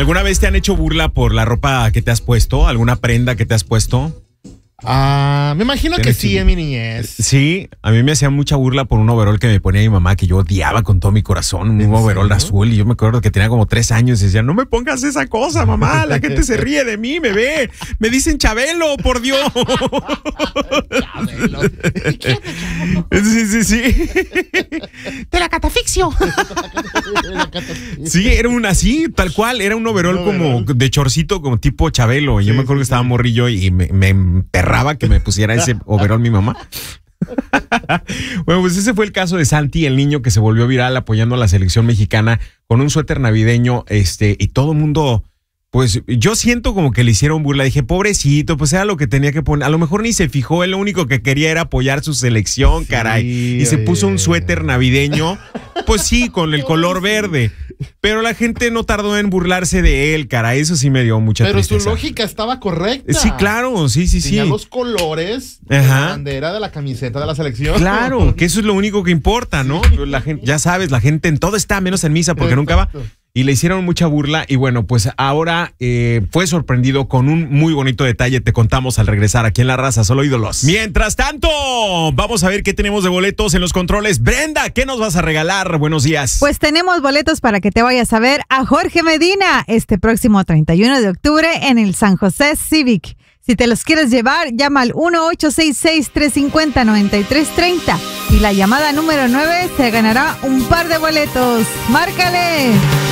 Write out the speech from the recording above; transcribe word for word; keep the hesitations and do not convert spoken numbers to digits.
¿Alguna vez te han hecho burla por la ropa que te has puesto? ¿Alguna prenda que te has puesto? Ah, me imagino que sí, en mi niñez. Sí, a mí me hacían mucha burla por un overol que me ponía mi mamá, que yo odiaba con todo mi corazón, un overol azul, y yo me acuerdo que tenía como tres años y decía, no me pongas esa cosa, mamá, la gente se ríe de mí, me ve, me dicen Chabelo, por Dios. Chabelo. Sí, sí, sí. De la catafixio. Sí, era un así, tal cual, era un overol Un como overol. de chorcito, como tipo Chabelo. Y yo Sí, me acuerdo sí, que estaba sí. morrillo y me, me emperraba que me pusiera ese overol mi mamá. Bueno, pues ese fue el caso de Santi, el niño que se volvió viral apoyando a la selección mexicana con un suéter navideño, este, y todo el mundo, pues yo siento como que le hicieron burla. Dije, pobrecito, pues era lo que tenía que poner. A lo mejor ni se fijó, él lo único que quería era apoyar su selección, Sí, caray. Y se oye. puso un suéter navideño, pues sí, con el color verde. Pero la gente no tardó en burlarse de él, caray. Eso sí me dio mucha Pero tristeza. su lógica estaba correcta. Sí, claro, sí, sí, sí. Tenía los colores de Ajá. la bandera de la camiseta de la selección. Claro, que eso es lo único que importa, ¿no? La gente, ya sabes, la gente en todo está, menos en misa, porque nunca va. Exacto. Y le hicieron mucha burla. Y bueno, pues ahora eh, fue sorprendido con un muy bonito detalle. Te contamos al regresar aquí en La Raza, solo ídolos. Mientras tanto, vamos a ver qué tenemos de boletos en los controles. Brenda, ¿qué nos vas a regalar? Buenos días. Pues tenemos boletos para que te vayas a ver a Jorge Medina este próximo treinta y uno de octubre en el San José Civic. Si te los quieres llevar, llama al uno ocho seis seis, tres cinco cero, nueve tres tres cero y la llamada número nueve se ganará un par de boletos. ¡Márcale!